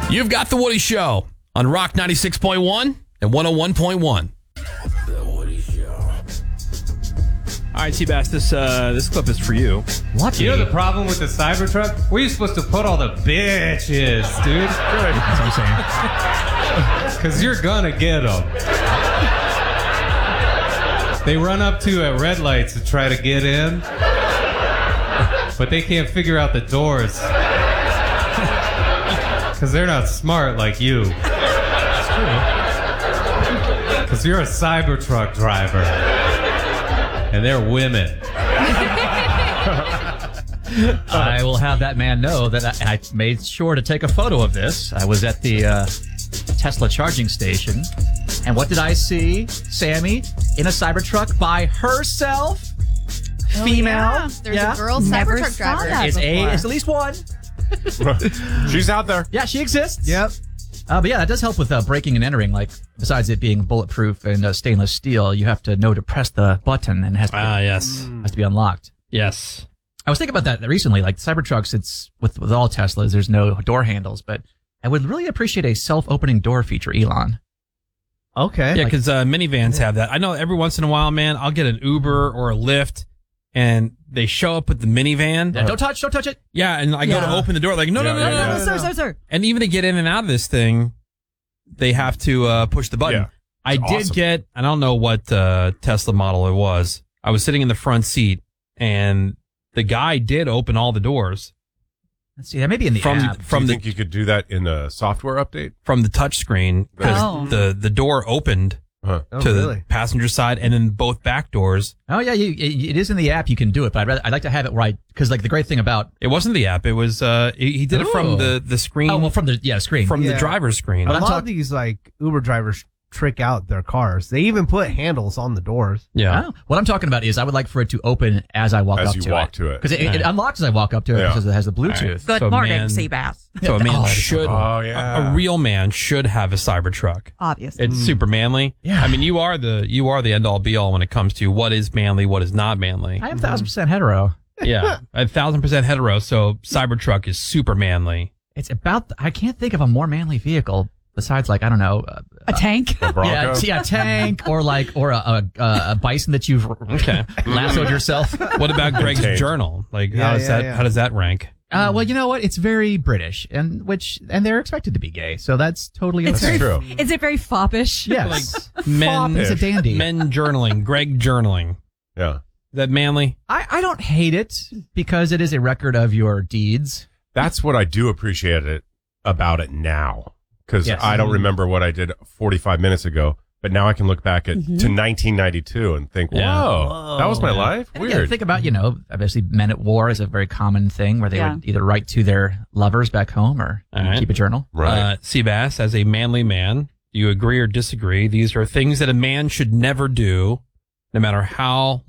You've got The Woody Show on Rock 96.1 and 101.1. The Woody Show. All right, Seabass, this clip is for you. What? You know the problem with the Cybertruck? Where are you supposed to put all the bitches, dude? That's what I'm saying. Because you're gonna get them. They run up to at red lights to try to get in, but they can't figure out the doors. Because they're not smart like you. That's true. Because you're a Cybertruck driver. And they're women. I will have that man know that I made sure to take a photo of this. I was at the Tesla charging station. And what did I see? Sammy in a Cybertruck by herself. Female. Yeah. There's a girl Never Cybertruck saw driver. that. It's before. at least one. She's out there. Yeah, she exists. Yep. But yeah, that does help with breaking and entering. Like, besides it being bulletproof and stainless steel, you have to know to press the button and it has to, Yes. has to be unlocked. Yes. I was thinking about that recently. Like Cybertrucks, it's with all Teslas, there's no door handles, but I would really appreciate a self-opening door feature, Elon. Okay. Yeah, because minivans have that. I know every once in a while, man, I'll get an Uber or a Lyft, and they show up with the minivan. Yeah, don't touch it. Yeah, and I go to open the door, like, no. Sir. And even to get in and out of this thing, they have to push the button. Yeah. I did awesome. get, I don't know what Tesla model it was. I was sitting in the front seat, and the guy did open all the doors. Let's see, that may be in the app. Do you think you could do that in a software update? From the touch screen, because Oh. the door opened to the passenger side, and then both back doors. Oh yeah, it is in the app. You can do it, but I'd like to have it right because like the great thing about It wasn't the app. It was he did it from the screen. oh well from the screen from the driver's screen. A I'm lot talk- of these like Uber drivers trick out their cars. They even put handles on the doors. Yeah. Oh, what I'm talking about is I would like for it to open as I walk As up you to walk it. to it. Because it unlocks as I walk up to it Yeah. because it has the Bluetooth. Good So, morning, man- Seabass. So a man Oh, should, Oh, yeah. a real man should have a Cybertruck. Obviously. It's super manly. Yeah. I mean, you are the end all be all when it comes to what is manly, what is not manly. I am 1,000% hetero. Yeah, 1,000% hetero. So Cybertruck is super manly. It's about I can't think of a more manly vehicle besides like I don't know a tank. A Bronco? yeah, tank or a bison that you've lassoed yourself. What about Greg's Tank. journal? Like Yeah, how does that rank? Well, you know what? It's very British, and they're expected to be gay, so that's totally It's okay. True. Is it very foppish? Yes, Men, He's a dandy. men journaling. Greg journaling. Yeah. Is that manly? I don't hate it because it is a record of your deeds. That's what I do appreciate about it now. Because Yes. I don't remember what I did 45 minutes ago, but now I can look back at to 1992 and think, Yeah. whoa, that was my life? And again, Weird. think about, obviously men at war is a very common thing where they Yeah. would either write to their lovers back home or All right. keep a journal. Right. Seabass, as a manly man, do you agree or disagree? These are things that a man should never do, no matter how